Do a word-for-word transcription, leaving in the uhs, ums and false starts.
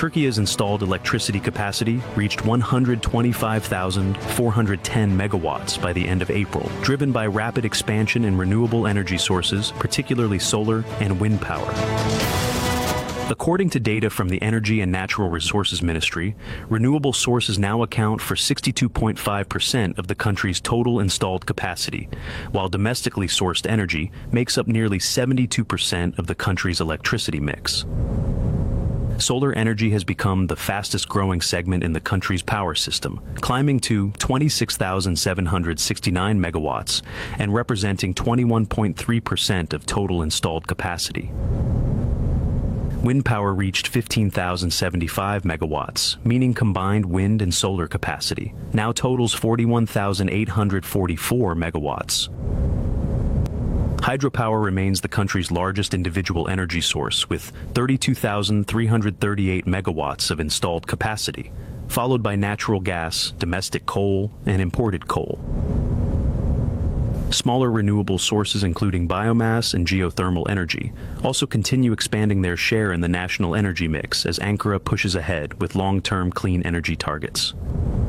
Turkey's installed electricity capacity reached one hundred twenty-five thousand four hundred ten megawatts by the end of April, driven by rapid expansion in renewable energy sources, particularly solar and wind power. According to data from the Energy and Natural Resources Ministry, renewable sources now account for sixty-two point five percent of the country's total installed capacity, while domestically sourced energy makes up nearly seventy-two percent of the country's electricity mix. Solar energy has become the fastest growing segment in the country's power system, climbing to twenty-six thousand seven hundred sixty-nine megawatts and representing twenty-one point three percent of total installed capacity. Wind power reached fifteen thousand seventy-five megawatts, meaning combined wind and solar capacity, now totals forty-one thousand eight hundred forty-four megawatts. Hydropower remains the country's largest individual energy source, with thirty-two thousand three hundred thirty-eight megawatts of installed capacity, followed by natural gas, domestic coal, and imported coal. Smaller renewable sources, including biomass and geothermal energy, also continue expanding their share in the national energy mix as Ankara pushes ahead with long-term clean energy targets.